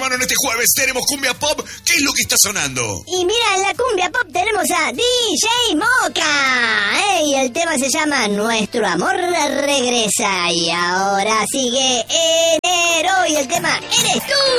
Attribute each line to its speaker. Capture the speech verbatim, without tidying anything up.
Speaker 1: mano en este jueves. Tenemos cumbia pop. ¿Qué es lo que está sonando?
Speaker 2: Y mira, en la cumbia pop tenemos a D J Moca. ¿eh? Y el tema se llama Nuestro Amor Regresa. Y ahora sigue enero y el tema Eres Tú.